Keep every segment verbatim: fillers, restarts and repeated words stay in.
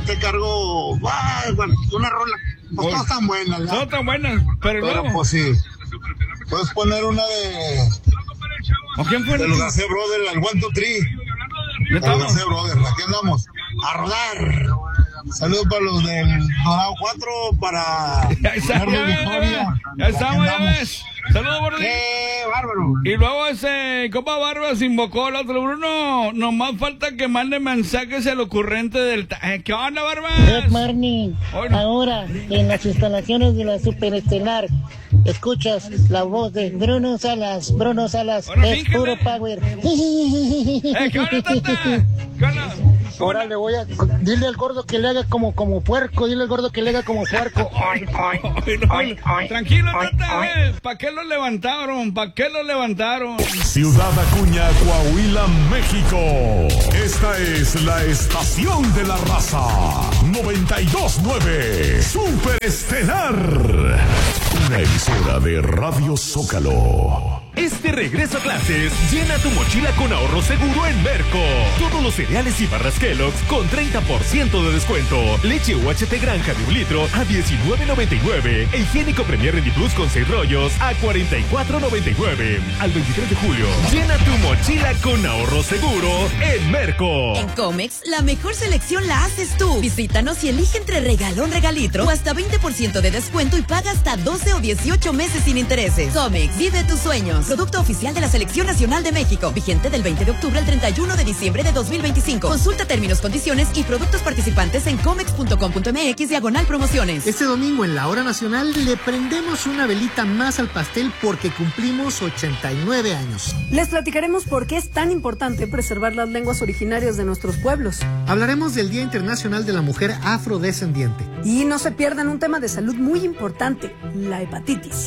te cargo ah, bueno, una rola. Pues todas están buenas, ¿ya? Todas están buenas, pero, pero luego... pues sí. Puedes poner una de... ¿O quién fue? De los García Brothers, el One Two Three. De los García Brothers, aquí andamos. A rodar. Saludos para los del Dorado cuatro, para... Ya está, ya, ya estamos, ya ves. Saludos, Bordi. ¡Qué bárbaro! Y luego ese Copa Barbas invocó al otro Bruno. Nomás falta que mande mensajes al ocurrente del... Ta ¿Qué onda, Barbas? Good morning. Bueno. Ahora, en las instalaciones de la Superestelar, escuchas la voz de Bruno Salas. Bruno Salas bueno, es fíjate. Puro power. Eh, ¿Qué onda, tata? ¿Qué onda? Ahora le voy a... Dile al gordo que le haga como, como puerco. Dile al gordo que le haga como puerco. Ay, ay, ay, ay, tranquilo, tata. Eh. ¿Para qué lo levantaron? ¿Para qué lo levantaron? Ciudad Acuña, Coahuila, México. Esta es la estación de la raza. noventa y dos nueve. Superestelar. Una emisora de Radio Zócalo. Este regreso a clases, llena tu mochila con ahorro seguro en Merco. Todos los cereales y barras Kellogg's con treinta por ciento de descuento. Leche U H T Granja de un litro a diecinueve noventa y nueve. E higiénico Premier Rendiplus con seis rollos a cuarenta y cuatro noventa y nueve. Al veintitrés de julio, llena tu mochila con ahorro seguro en Merco. En Comex, la mejor selección la haces tú. Visítanos y elige entre regalón, regalitro o hasta veinte por ciento de descuento y paga hasta doce o dieciocho meses sin intereses. Comex, vive tus sueños. Producto oficial de la Selección Nacional de México. Vigente del veinte de octubre al treinta y uno de diciembre de dos mil veinticinco. Consulta términos, condiciones y productos participantes en comex punto com punto m x diagonal promociones. Este domingo en la hora nacional le prendemos una velita más al pastel porque cumplimos ochenta y nueve años. Les platicaremos por qué es tan importante preservar las lenguas originarias de nuestros pueblos. Hablaremos del Día Internacional de la Mujer Afrodescendiente. Y no se pierdan un tema de salud muy importante, la hepatitis.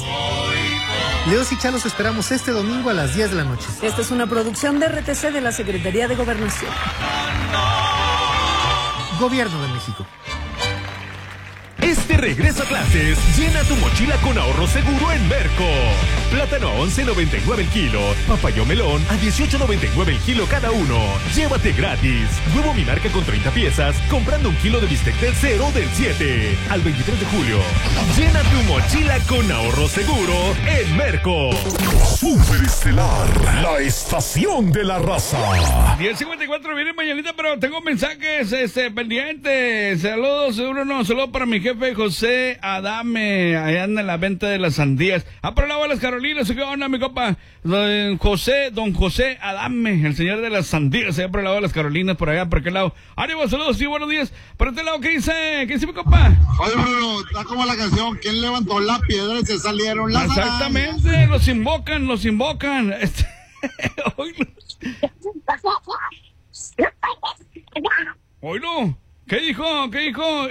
Leos y Chalos esperamos este domingo a las diez de la noche. Esta es una producción de R T C de la Secretaría de Gobernación. Gobierno de México. Este regreso a clases, llena tu mochila con ahorro seguro en Merco. Plátano a once noventa y nueve el kilo, papayo melón a dieciocho noventa y nueve el kilo cada uno. Llévate gratis. Huevo mi marca con treinta piezas, comprando un kilo de bistec del cero del siete. Al veintitrés de julio, llena tu mochila con ahorro seguro en Merco. Superestelar, la estación de la raza. diez cincuenta y cuatro viene mañanita, pero tengo mensajes este, pendientes. Saludos, uno, saludos para mi jefe José Adame, allá en la venta de las sandías. Ah, por el lado de las Carolinas, ¿qué onda, mi copa? Don José, don José Adame, el señor de las sandías, allá por el lado de las Carolinas, por allá, por aquel lado. Ánimo, saludos, sí, buenos días. Por este lado, ¿qué dice? ¿Qué dice mi copa? Oye, Bruno, está como la canción, ¿quién levantó la piedra y se salieron las Exactamente, arañas? los invocan, los invocan. Este... Oílo, ¿qué dijo? ¿Qué dijo?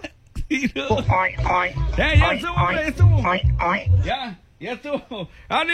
Ya, ya estuvo, ya estuvo. Ya, ya estuvo. ¡Ánimo!